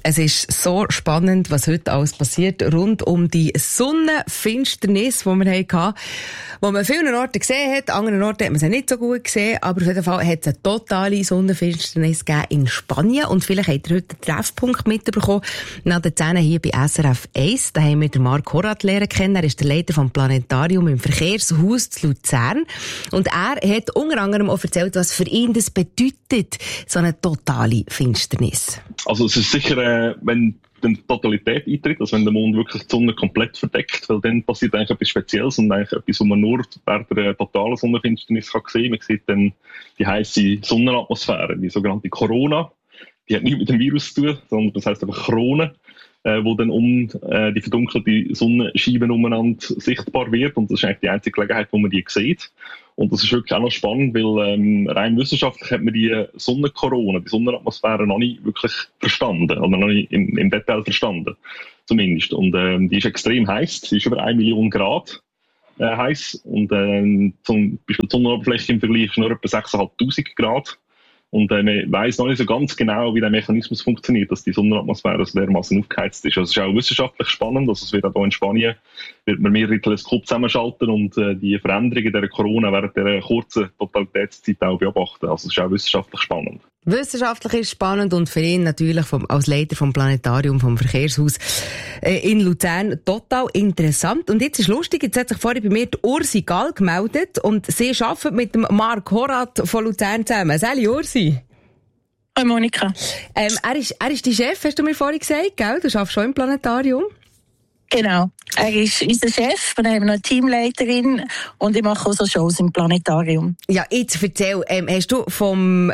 Es ist so spannend, was heute alles passiert rund um die Sonnenfinsternis, die wir hatten, die man an vielen Orten gesehen hat. An anderen Orten hat man sie nicht so gut gesehen, aber auf jeden Fall hat es eine totale Sonnenfinsternis gegeben in Spanien. Und vielleicht habt ihr heute einen Treffpunkt mitbekommen. Nach der 10 hier bei SRF 1, da haben wir den Marc Horat lernen kennen. Er ist der Leiter vom Planetarium im Verkehrshaus zu Luzern. Und er hat unter anderem auch erzählt, was für ihn das bedeutet, so eine totale Finsternis. Also es ist sicher, wenn die Totalität eintritt, also wenn der Mond wirklich die Sonne komplett verdeckt, weil dann passiert eigentlich etwas Spezielles und eigentlich etwas, was man nur während der totalen Sonnenfinsternis kann sehen. Man sieht dann die heisse Sonnenatmosphäre, die sogenannte Corona. Die hat nichts mit dem Virus zu tun, sondern das heisst einfach Krone, wo dann um die verdunkelte Sonnenscheibe umeinander sichtbar wird. Und das ist eigentlich die einzige Gelegenheit, wo man die sieht. Und das ist wirklich auch noch spannend, weil rein wissenschaftlich hat man die Sonnenkorona, die Sonnenatmosphäre noch nicht wirklich verstanden, oder noch nicht im Detail verstanden, zumindest. Und die ist extrem heiß, sie ist über 1 Million Grad heiß. Und zum Beispiel die Sonnenoberfläche im Vergleich ist nur etwa 6'500 Grad. Und man weiss noch nicht so ganz genau, wie der Mechanismus funktioniert, dass die Sonnenatmosphäre so dermaßen aufgeheizt ist. Also es ist auch wissenschaftlich spannend. Also es wird auch hier in Spanien wird man mehrere Teleskope zusammenschalten und die Veränderungen der Corona während der kurzen Totalitätszeit auch beobachten. Also es ist auch wissenschaftlich spannend. Wissenschaftlich ist spannend und für ihn natürlich als Leiter vom Planetarium, vom Verkehrshaus in Luzern total interessant. Und jetzt ist lustig, jetzt hat sich vorhin bei mir die Ursi Gall gemeldet und sie arbeitet mit dem Marc Horat von Luzern zusammen. Sali Ursi. Hi Monika. Er ist dein Chef, hast du mir vorhin gesagt, gell? Du arbeitest schon im Planetarium. Genau. Er ist unser Chef, wir haben noch eine Teamleiterin und ich mache auch so Shows im Planetarium. Ja, jetzt erzähl, hast du vom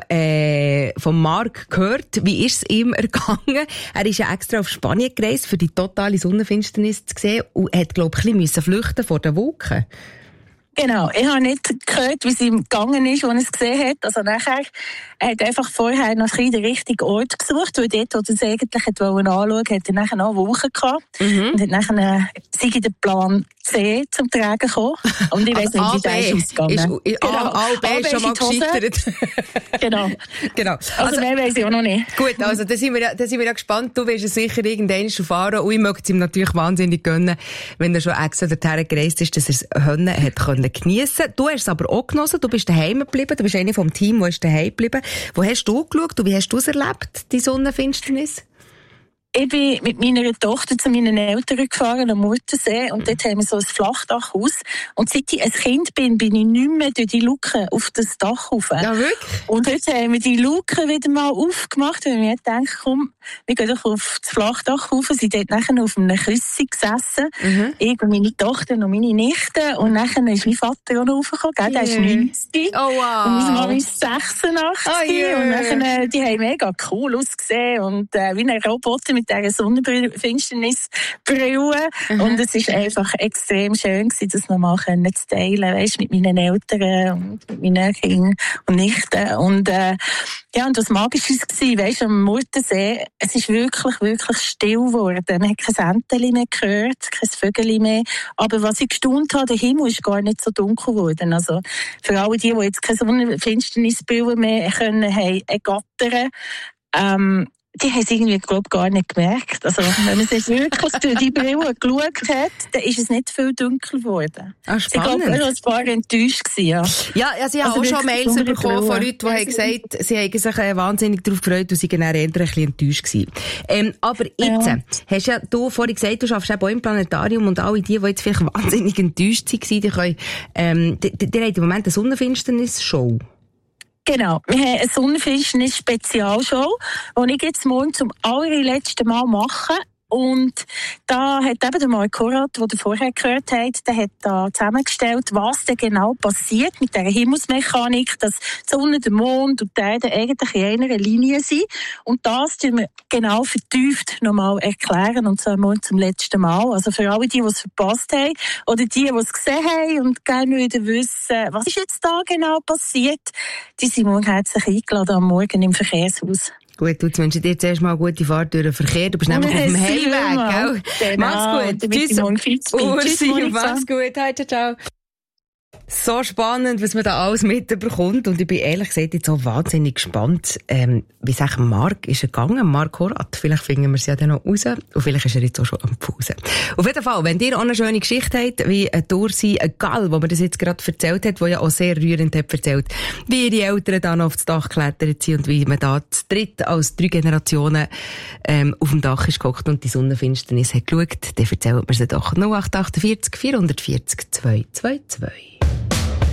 Marc gehört, wie ist es ihm ergangen? Er ist ja extra auf Spanien gereist, für die totale Sonnenfinsternis zu sehen und hat, glaube ich, ein bisschen flüchten vor den Wolken. Genau, ich habe nicht gehört, wie es ihm gegangen ist, als er es gesehen hat. Also nachher, er hat einfach vorher noch den richtigen Ort gesucht, weil dort, wo er es eigentlich anschauen wollte, hat er nachher noch Wochen gehabt. Und hat nachher den Plan C zum Tragen gekommen. Und ich weiss nicht, wie der ist ausgegangen. A und B ist schon mal gescheitert. Genau. Also mehr weiss ich auch noch nicht. Gut, also da sind wir ja gespannt. Du wirst es sicher irgendwann erfahren. Und ich möchte es ihm natürlich wahnsinnig gönnen, wenn er schon extra dorthin gereist ist, dass er es hat können geniessen. Du hast es aber auch genossen. Du bist daheim geblieben. Du bist einer vom Team, der ist daheim geblieben. Wo hast du geschaut und wie hast du es erlebt, die Sonnenfinsternis? Ich bin mit meiner Tochter zu meinen Eltern gefahren am Muttersee und dort haben wir so ein Flachdachhaus. Und seit ich ein Kind bin ich nicht mehr durch die Luke auf das Dach rauf. Ja, wirklich? Und jetzt haben wir die Luke wieder mal aufgemacht, weil wir gedacht, komm, wir gehen doch auf das Flachdach rauf. Sie sind dort nachher auf einem Küssi gesessen. Ich und meine Tochter und meine Nichte. Und nachher ist mein Vater auch noch raufgekommen, gell? Der ist 90. Oh, wow. Und meine Mama ist 86. Und nachher, die haben mega cool ausgesehen und wie ein Roboter mit dieser Sonnenfinsternisbrille. Und es war einfach extrem schön, das nochmal zu teilen, weisst, mit meinen Eltern und mit meinen Kindern und Nichten. Und und was Magisches war, weisst, am Murtensee, es ist wirklich, wirklich still geworden. Man hat kein Entchen mehr gehört, kein Vögel mehr. Aber was ich gestaunt habe, der Himmel ist gar nicht so dunkel geworden. Also, für alle die jetzt keine Sonnenfinsternisbrille mehr haben ergattern, die haben es irgendwie, gar nicht gemerkt. Also, wenn man sich wirklich durch die Brille geschaut hat, dann ist es nicht viel dunkler geworden. Ah, spannend. Ich glaube, ein paar enttäuscht gewesen, ja. Ja, sie haben auch schon Mails bekommen von Leuten, die haben gesagt, sie haben sich wahnsinnig darauf gefreut und sie waren eher ein bisschen enttäuscht gewesen. Aber jetzt, hast ja du vorhin gesagt, du arbeitest auch im Planetarium und alle die jetzt vielleicht wahnsinnig enttäuscht waren, die können, die haben im Moment eine Sonnenfinsternis-Show. Genau. Wir haben eine Sonnenfinsternis-Spezialshow, die ich jetzt morgen zum allerletzten Mal mache. Und da hat eben der Marc Horat, den ihr vorher gehört habt, der hat da zusammengestellt, was denn genau passiert mit dieser Himmelsmechanik, dass die Sonne, der Mond und die Erde eigentlich in einer Linie sind. Und das tun wir genau vertieft nochmal erklären, und zwar morgen zum letzten Mal. Also für alle, die es verpasst haben, oder die es gesehen haben und gerne wissen, was ist jetzt da genau passiert, die sind morgen herzlich eingeladen am Morgen im Verkehrshaus. Gut, du wünschst dir zuerst mal eine gute Fahrt durch den Verkehr. Du bist nämlich auf dem Heimweg, gell? Genau. Mach's gut. Tschüss. Ursi, mach's gut. Ciao, ciao. So spannend, was man da alles mitbekommt. Und ich bin ehrlich gesagt jetzt so wahnsinnig gespannt, wie es Marc ist gegangen. Marc Horath. Vielleicht finden wir es ja dann noch raus. Und vielleicht ist er jetzt auch schon am Pause. Auf jeden Fall, wenn ihr auch eine schöne Geschichte habt, wie ein Dorsi Gall, wo man das jetzt gerade erzählt hat, wo ja auch sehr rührend hat erzählt, wie ihre Eltern dann auf das Dach geklettert sind und wie man da zu dritt als 3 Generationen auf dem Dach ist gehockt und die Sonnenfinsternis hat geschaut, dann erzählt man sie doch. 0848 440 222.